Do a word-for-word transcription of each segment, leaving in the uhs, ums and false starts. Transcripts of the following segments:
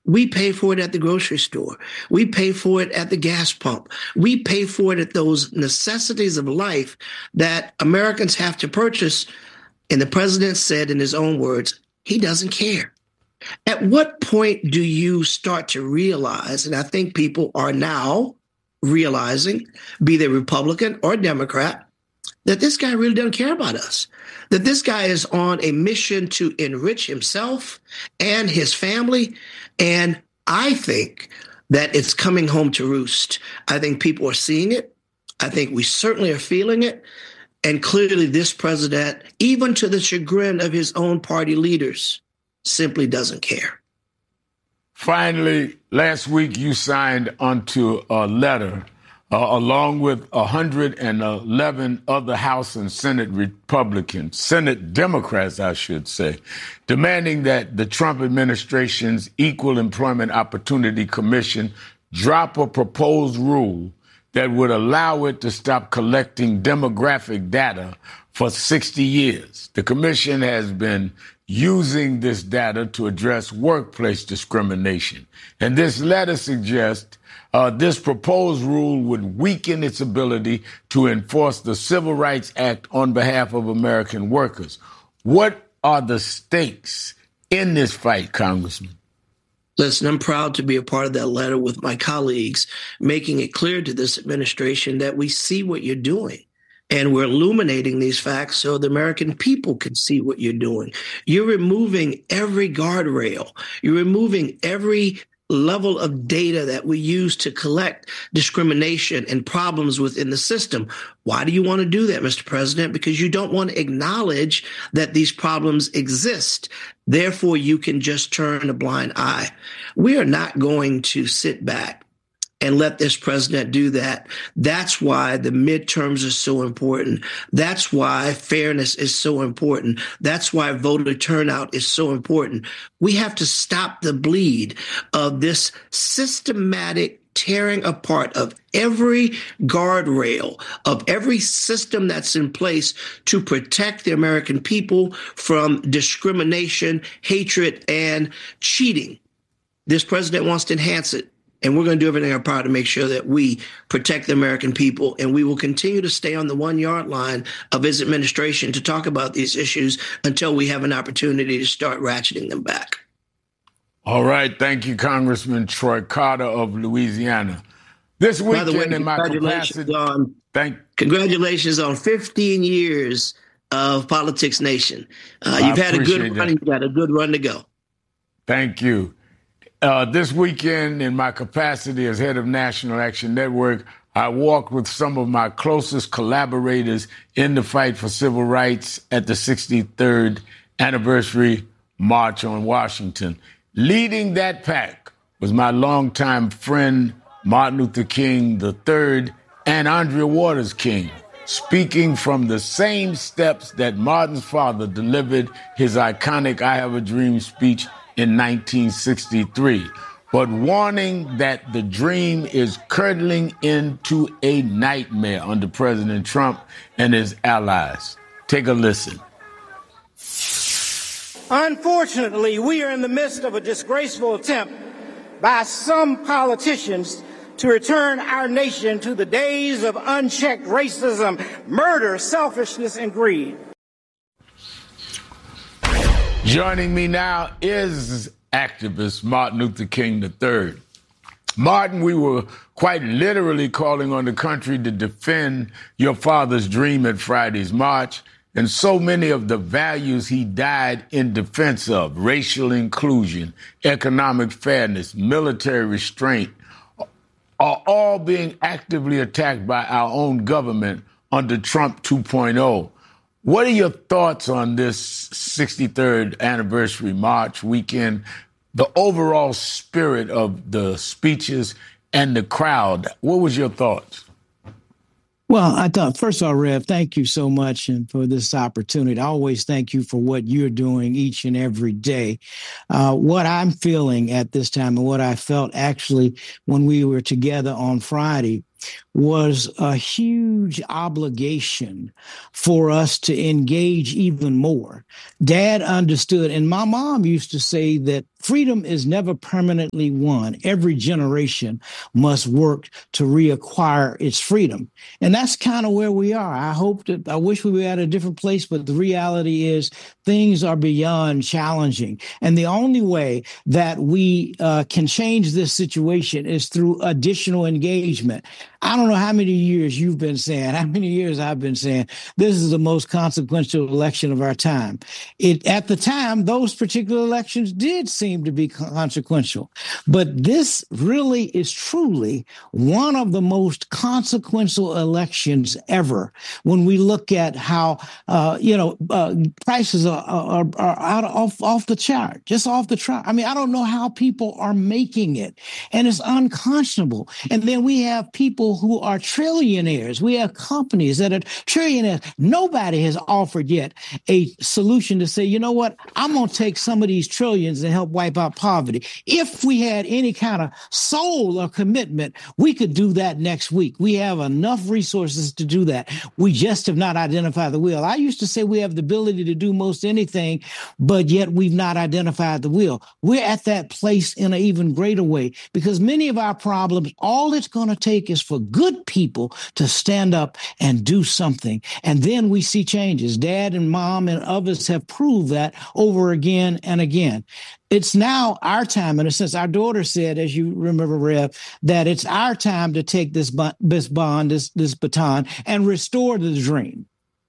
We pay for it at the grocery store. We pay for it at the gas pump. We pay for it at those necessities of life that Americans have to purchase. And the president said in his own words, he doesn't care. At what point do you start to realize, and I think people are now realizing, be they Republican or Democrat, that this guy really doesn't care about us, that this guy is on a mission to enrich himself and his family. And I think that it's coming home to roost. I think people are seeing it. I think we certainly are feeling it. And clearly this president, even to the chagrin of his own party leaders, simply doesn't care. Finally, last week you signed onto a letter uh, along with one hundred eleven other House and Senate Republicans, Senate Democrats, I should say, demanding that the Trump administration's Equal Employment Opportunity Commission drop a proposed rule that would allow it to stop collecting demographic data for sixty years. The commission has been using this data to address workplace discrimination. And this letter suggests uh, this proposed rule would weaken its ability to enforce the Civil Rights Act on behalf of American workers. What are the stakes in this fight, Congressman? Listen, I'm proud to be a part of that letter with my colleagues, making it clear to this administration that we see what you're doing. And we're illuminating these facts so the American people can see what you're doing. You're removing every guardrail. You're removing every level of data that we use to collect discrimination and problems within the system. Why do you want to do that, Mister President? Because you don't want to acknowledge that these problems exist. Therefore, you can just turn a blind eye. We are not going to sit back and let this president do that. That's why the midterms are so important. That's why fairness is so important. That's why voter turnout is so important. We have to stop the bleed of this systematic tearing apart of every guardrail, of every system that's in place to protect the American people from discrimination, hatred, and cheating. This president wants to enhance it. And we're going to do everything in our power to make sure that we protect the American people. And we will continue to stay on the one yard line of his administration to talk about these issues until we have an opportunity to start ratcheting them back. All right. Thank you, Congressman Troy Carter of Louisiana. This weekend, By the way, in my capacity, on, thank congratulations on fifteen years of Politics Nation. Uh, you've had a good run. You've got a good run to go. Thank you. Uh, this weekend, in my capacity as head of National Action Network, I walked with some of my closest collaborators in the fight for civil rights at the sixty-third anniversary march on Washington. Leading that pack was my longtime friend, Martin Luther King the third, and Andrea Waters King, speaking from the same steps that Martin's father delivered his iconic I Have a Dream speech in nineteen sixty-three, but warning that the dream is curdling into a nightmare under President Trump and his allies. Take a listen. Unfortunately, we are in the midst of a disgraceful attempt by some politicians to return our nation to the days of unchecked racism, murder, selfishness, and greed. Joining me now is activist Martin Luther King the third. Martin, we were quite literally calling on the country to defend your father's dream at Friday's march, and so many of the values he died in defense of, racial inclusion, economic fairness, military restraint, are all being actively attacked by our own government under Trump two point oh. What are your thoughts on this sixty-third anniversary march weekend, the overall spirit of the speeches and the crowd? What was your thoughts? Well, I thought, first of all, Rev, thank you so much and for this opportunity. I always thank you for what you're doing each and every day. Uh, what I'm feeling at this time and what I felt actually when we were together on Friday was a huge obligation for us to engage even more. Dad understood, and my mom used to say that freedom is never permanently won. Every generation must work to reacquire its freedom. And that's kind of where we are. I hope that, I wish we were at a different place, but the reality is things are beyond challenging. And the only way that we uh, can change this situation is through additional engagement. I don't know how many years you've been saying, how many years I've been saying, this is the most consequential election of our time. It, at the time, those particular elections did seem to be consequential. But this really is truly one of the most consequential elections ever. When we look at how, uh, you know, uh, prices are, are, are out of, off, off the chart, just off the chart. I mean, I don't know how people are making it, and it's unconscionable. And then we have people who are trillionaires. We have companies that are trillionaires. Nobody has offered yet a solution to say, you know what, I'm going to take some of these trillions and help wipe out poverty. If we had any kind of soul or commitment, we could do that next week. We have enough resources to do that. We just have not identified the wheel. I used to say we have the ability to do most anything, but yet we've not identified the wheel. We're at that place in an even greater way, because many of our problems, all it's going to take is for good people to stand up and do something. And then we see changes. Dad and Mom and others have proved that over again and again. It's now our time, in a sense. Our daughter said, as you remember, Rev, that it's our time to take this, this bond, this, this baton, and restore the dream.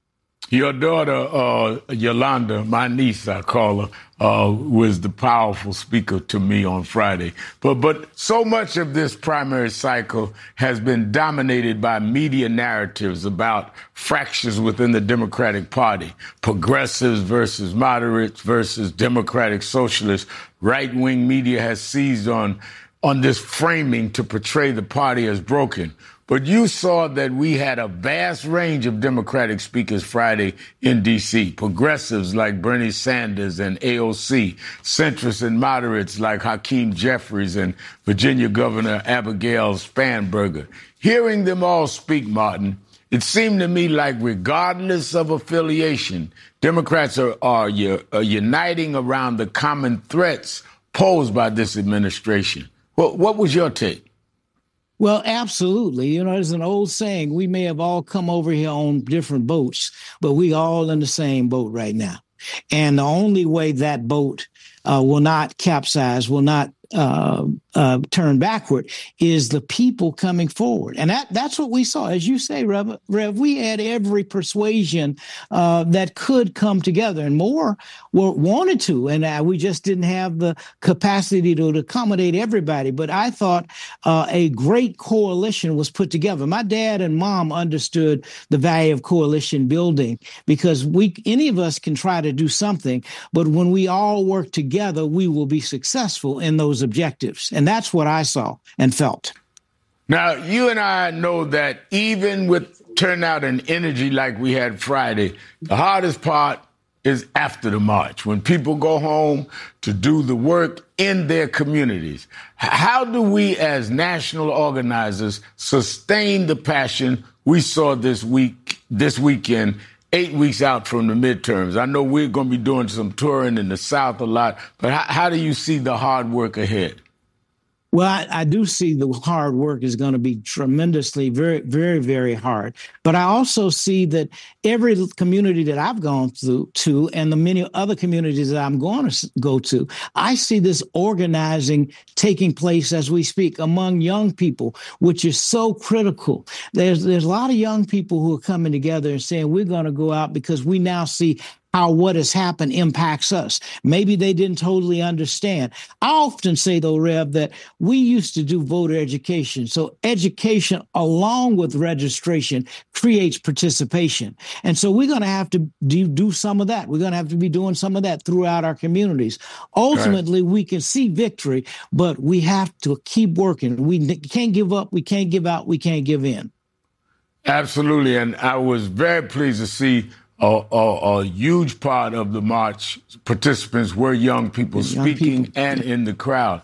Your daughter, uh, Yolanda, my niece, I call her, uh, was the powerful speaker to me on Friday. But but so much of this primary cycle has been dominated by media narratives about fractures within the Democratic Party, progressives versus moderates versus Democratic socialists. Right-wing media has seized on, on this framing to portray the party as broken. But you saw that we had a vast range of Democratic speakers Friday in D C, progressives like Bernie Sanders and A O C, centrists and moderates like Hakeem Jeffries and Virginia Governor Abigail Spanberger. Hearing them all speak, Martin, it seemed to me like regardless of affiliation, Democrats are, are, are uniting around the common threats posed by this administration. Well, what was your take? Well, absolutely. You know, there's an old saying, we may have all come over here on different boats, but we all in the same boat right now. And the only way that boat uh, will not capsize, will not uh, uh, turn backward, is the people coming forward. And that that's what we saw. As you say, Rev, Rev we had every persuasion uh, that could come together, and more were, wanted to. And uh, we just didn't have the capacity to, to accommodate everybody. But I thought uh, a great coalition was put together. My dad and mom understood the value of coalition building, because we any of us can try to do something, but when we all work together, we will be successful in those objectives. And that's what I saw and felt. Now, you and I know that even with turnout and energy like we had Friday, the hardest part is after the march, when people go home to do the work in their communities. How do we as national organizers sustain the passion we saw this week, this weekend, eight weeks out from the midterms? I know we're going to be doing some touring in the South a lot, but how, how do you see the hard work ahead? Well, I, I do see the hard work is going to be tremendously, very, very, very hard. But I also see that every community that I've gone through to, and the many other communities that I'm going to go to, I see this organizing taking place as we speak among young people, which is so critical. There's there's a lot of young people who are coming together and saying, we're going to go out because we now see how what has happened impacts us. Maybe they didn't totally understand. I often say, though, Rev, that we used to do voter education. So education along with registration creates participation. And so we're going to have to do, do some of that. We're going to have to be doing some of that throughout our communities. Ultimately, right, we can see victory, but we have to keep working. We can't give up. We can't give out. We can't give in. Absolutely. And I was very pleased to see A, a, a huge part of the march participants were young people young speaking people. And in the crowd.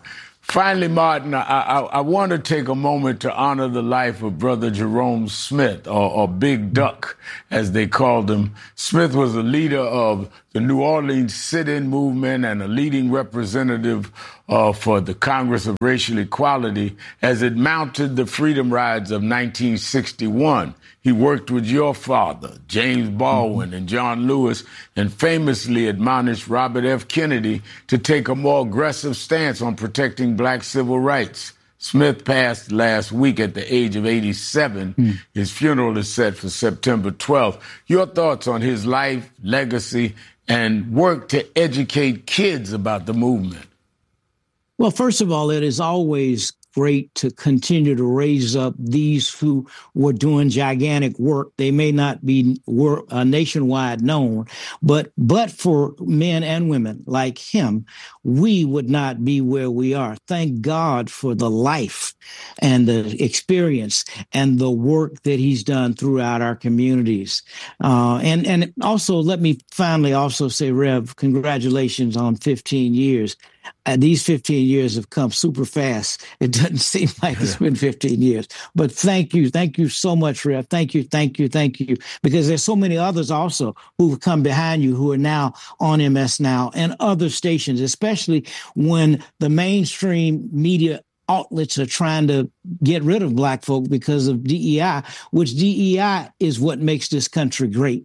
Finally, Martin, I, I, I want to take a moment to honor the life of Brother Jerome Smith, or, or Big Duck, as they called him. Smith was a leader of the New Orleans sit-in movement and a leading representative uh, for the Congress of Racial Equality as it mounted the freedom rides of nineteen sixty-one. He worked with your father, James Baldwin, and John Lewis, and famously admonished Robert F. Kennedy to take a more aggressive stance on protecting black civil rights. Smith passed last week at the age of eighty-seven. Mm. His funeral is set for September twelfth. Your thoughts on his life, legacy, and work to educate kids about the movement? Well, first of all, it is always great to continue to raise up these who were doing gigantic work. They may not be work, uh, nationwide known, but but for men and women like him, we would not be where we are. Thank God for the life and the experience and the work that he's done throughout our communities. Uh, and, and also, let me finally also say, Rev, congratulations on fifteen years. Uh, these fifteen years have come super fast. It doesn't seem like it's been fifteen years. But thank you. Thank you so much, Rev. Thank you. Thank you. Thank you. Because there's so many others also who've come behind you who are now on M S Now and other stations, especially when the mainstream media outlets are trying to get rid of black folk because of D E I, which D E I is what makes this country great.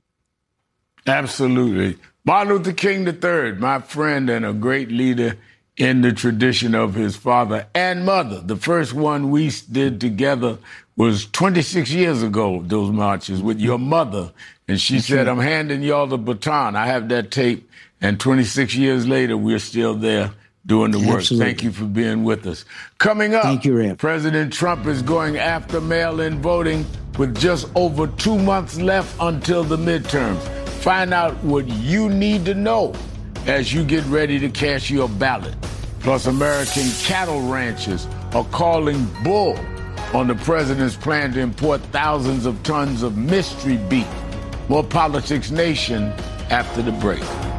Absolutely. Martin Luther King the third, my friend and a great leader in the tradition of his father and mother. The first one we did together was twenty-six years ago, those marches with your mother. And she That's said, right. I'm handing y'all the baton. I have that tape. And twenty-six years later, we're still there doing the work. Absolutely. Thank you for being with us. Coming up, Thank you, Rev. President Trump is going after mail-in voting with just over two months left until the midterms. Find out what you need to know as you get ready to cast your ballot. Plus, American cattle ranchers are calling bull on the president's plan to import thousands of tons of mystery beef. More Politics Nation after the break.